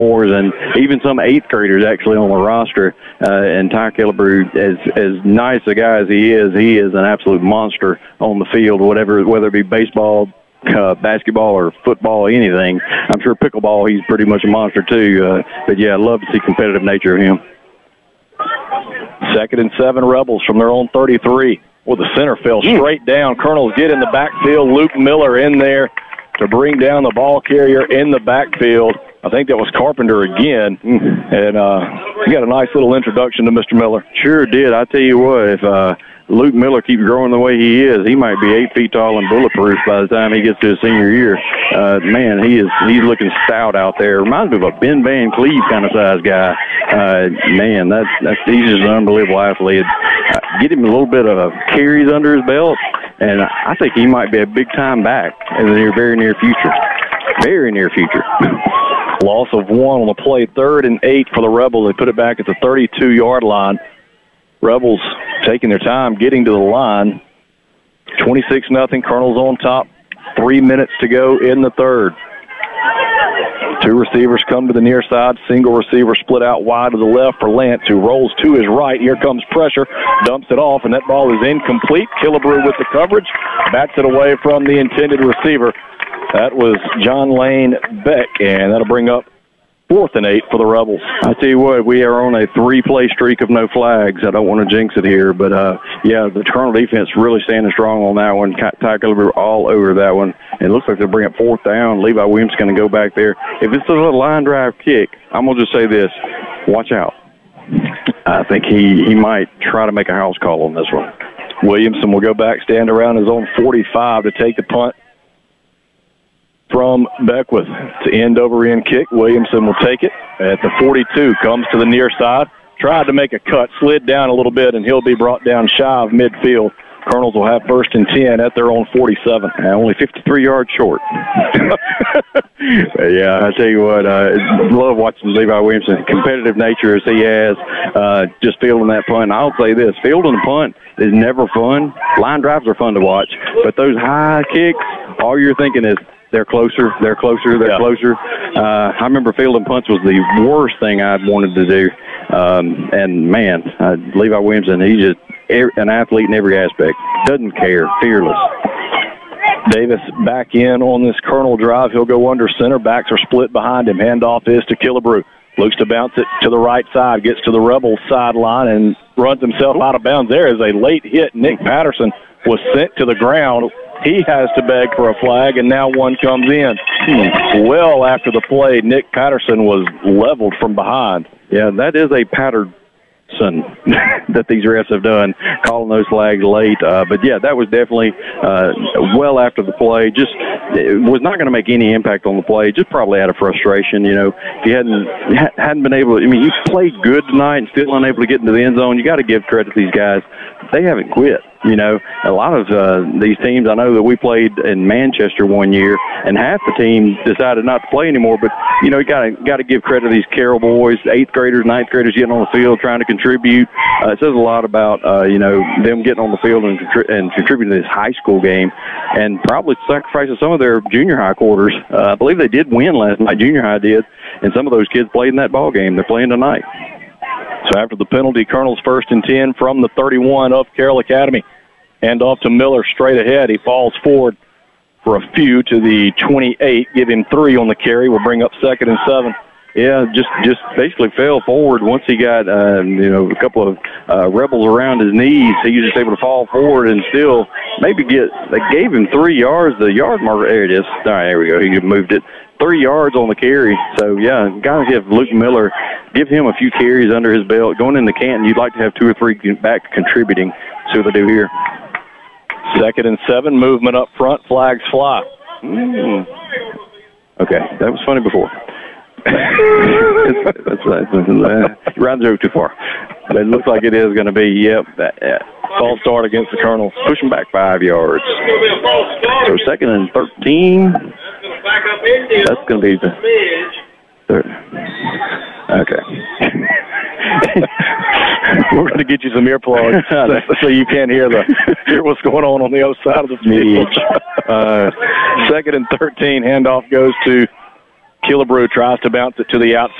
and even some 8th graders actually on the roster. And Ty Killebrew, as nice a guy as he is an absolute monster on the field, whether it be baseball, basketball, or football, anything. I'm sure pickleball, he's pretty much a monster too. But yeah, I love to see competitive nature of him. 2nd and 7, Rebels from their own 33. Well, the center fell straight down. Colonels get in the backfield. Luke Miller in there to bring down the ball carrier in the backfield. I think that was Carpenter again. And he got a nice little introduction to Mr. Miller. Sure did. I tell you what, if Luke Miller keeps growing the way he is, he might be 8 feet tall and bulletproof by the time he gets to his senior year. Man, he's looking stout out there. Reminds me of a Ben Van Cleve kind of size guy. Man, he's just an unbelievable athlete. Get him a little bit of carries under his belt, and I think he might be a big-time back in the very near future. Very near future. Loss of 1 on the play, 3rd and 8 for the Rebels. They put it back at the 32-yard line. Rebels taking their time getting to the line. 26-0, Colonels on top. 3 minutes to go in the 3rd. 2 receivers come to the near side. Single receiver split out wide to the left for Lance, who rolls to his right. Here comes pressure. Dumps it off, and that ball is incomplete. Killebrew with the coverage. Bats it away from the intended receiver. That was John Lane Beck, and that'll bring up 4th and 8 for the Rebels. I tell you what, we are on a 3-play streak of no flags. I don't want to jinx it here, but yeah, the Colonel defense really standing strong on that one. Ty Killebrew all over that one. It looks like they'll bring up 4th down. Levi Williams going to go back there. If it's a line drive kick, I'm going to just say this: watch out. I think he might try to make a house call on this one. Williamson will go back, stand around his own 45 to take the punt from Beckwith. To end over end kick. Williamson will take it at the 42. Comes to the near side. Tried to make a cut. Slid down a little bit, and he'll be brought down shy of midfield. Colonels will have 1st and 10 at their own 47. Only 53 yards short. Yeah, I tell you what, love watching Levi Williamson. Competitive nature as he has, just fielding that punt. And I'll say this, fielding a punt is never fun. Line drives are fun to watch, but those high kicks, all you're thinking is, they're closer, they're closer, they're closer. I remember fielding punts was the worst thing I'd wanted to do. And, man, Levi Williamson, he's just an athlete in every aspect. Doesn't care, fearless. Davis back in on this Colonel drive. He'll go under center. Backs are split behind him. Handoff is to Killebrew. Looks to bounce it to the right side. Gets to the Rebels sideline and runs himself out of bounds. There is a late hit. Nick Patterson was sent to the ground. He has to beg for a flag, and now one comes in. Well after the play, Nick Patterson was leveled from behind. Yeah, that is a Patterson that these refs have done, calling those flags late. But, yeah, that was definitely well after the play. Just it was not going to make any impact on the play. Just probably out of frustration. You know, if you hadn't been able to, I mean, you played good tonight and still unable to get into the end zone, you got to give credit to these guys. They haven't quit. You know, a lot of these teams, I know that we played in Manchester one year, and half the team decided not to play anymore. But, you know, you got to give credit to these Carroll boys, 8th graders, 9th graders getting on the field, trying to contribute. It says a lot about, you know, them getting on the field and contributing to this high school game, and probably sacrificing some of their junior high quarters. I believe they did win last night, junior high did, and some of those kids played in that ball game. They're playing tonight. So after the penalty, Colonel's 1st and 10 from the 31 of Carroll Academy. Hand off to Miller straight ahead. He falls forward for a few to the 28. Give him 3 on the carry. We'll bring up 2nd and 7. Yeah, just basically fell forward once he got, you know, a couple of rebels around his knees. He was just able to fall forward and still maybe they gave him 3 yards. The yard marker, there it is. All right, there we go. He moved it. 3 yards on the carry. So, yeah, got to give Luke Miller, give him a few carries under his belt. Going into Canton, you'd like to have 2 or 3 back contributing. See what they do here. 2nd and 7, movement up front, flags fly. Okay, that was funny before. That's right. You ran the joke too far. But it looks like it is going to be, yep. False start against the Colonels. Pushing back 5 yards. So 2nd and 13. That's going to be the third. Okay. We're going to get you some earplugs so you can't hear what's going on the other side of the field. 2nd and 13, handoff goes to Killebrew tries to bounce it to the outside.